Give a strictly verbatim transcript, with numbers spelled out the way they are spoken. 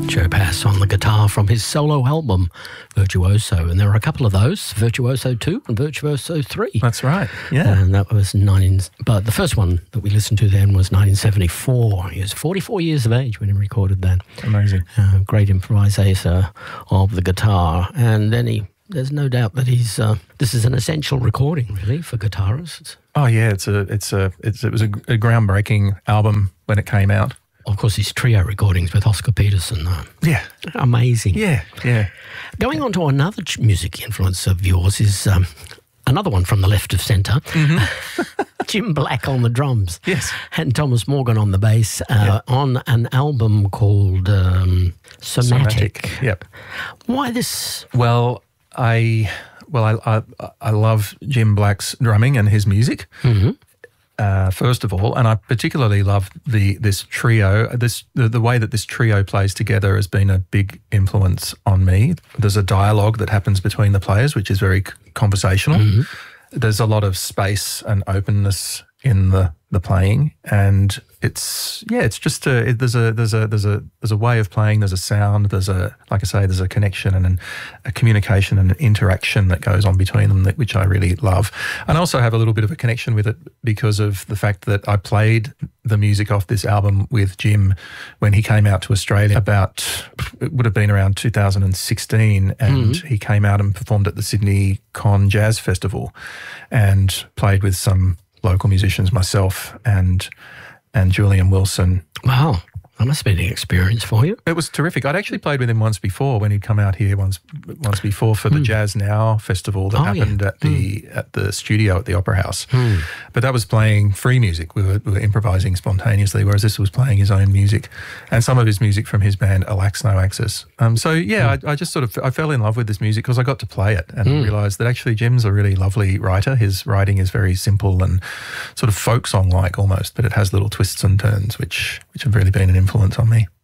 Joe Pass on the guitar from his solo album, Virtuoso. And there are a couple of those, Virtuoso two and Virtuoso three. That's right, yeah. And that was nineteen... But the first one that we listened to then was nineteen seventy-four. He was forty-four years of age when he recorded that. Amazing. Uh, great improvisator of the guitar. And then he... There's no doubt that he's... Uh, this is an essential recording, really, for guitarists. Oh, yeah, it's a, it's a, it's, it was a, a groundbreaking album when it came out. Of course, his trio recordings with Oscar Peterson. Uh, yeah. Amazing. Yeah, yeah. Going on to another music influence of yours is um, another one from the left of centre. Mm-hmm. Jim Black on the drums. Yes. And Thomas Morgan on the bass uh, yeah. on an album called um, Somatic. Somatic. Yep. Why this? Well, I well I, I, I love Jim Black's drumming and his music. Mm-hmm. Uh, first of all, and I particularly love the this trio. This the, the way that this trio plays together has been a big influence on me. There's a dialogue that happens between the players, which is very conversational. Mm-hmm. There's a lot of space and openness in the the playing, and it's yeah, it's just a it, there's a there's a there's a there's a way of playing. There's a sound. There's a like I say, there's a connection and an, a communication and an interaction that goes on between them, that, which I really love. And I also have a little bit of a connection with it because of the fact that I played the music off this album with Jim when he came out to Australia. About it would have been around two thousand sixteen, and mm-hmm. he came out and performed at the Sydney Con Jazz Festival, and played with some local musicians, myself and and Julian Wilson. Wow, that must have been an experience for you. It was terrific. I'd actually played with him once before when he'd come out here once once before for the mm. Jazz Now festival that oh, happened yeah. at the mm. at the studio at the Opera House. Mm. But that was playing free music. We were, we were improvising spontaneously, whereas this was playing his own music and some of his music from his band Alax No Axis. Um, so yeah, mm. I, I just sort of I fell in love with this music because I got to play it and mm. realised that actually Jim's a really lovely writer. His writing is very simple and sort of folk song like almost, but it has little twists and turns, which which have really been an influence on me.